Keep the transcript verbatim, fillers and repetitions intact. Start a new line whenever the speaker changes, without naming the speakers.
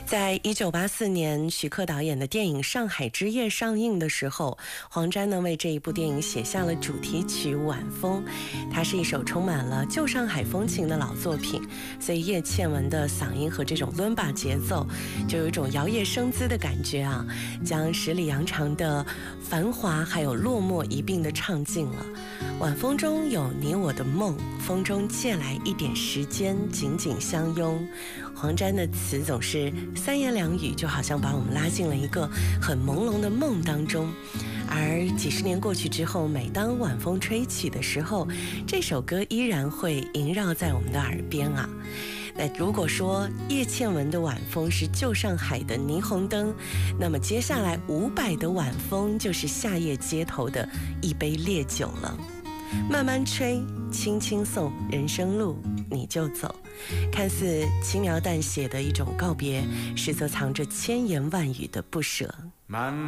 在一九八四年，徐克导演的电影《上海之夜》上映的时候，黄沾呢为这一部电影写下了主题曲《晚风》。它是一首充满了旧上海风情的老作品，所以叶倩文的嗓音和这种伦巴节奏，就有一种摇曳生姿的感觉啊，将十里洋场的繁华还有落寞一并的唱尽了。晚风中有你我的梦，风中借来一点时间，紧紧相拥。黄沾的词总是三言两语，就好像把我们拉进了一个很朦胧的梦当中。而几十年过去之后，每当晚风吹起的时候，这首歌依然会萦绕在我们的耳边啊。那如果说叶倩文的晚风是旧上海的霓虹灯，那么接下来伍佰的晚风就是夏夜街头的一杯烈酒了。慢慢吹，轻轻送，人生路你就走。看似轻描淡写的一种告别，实则藏着千言万语的不舍。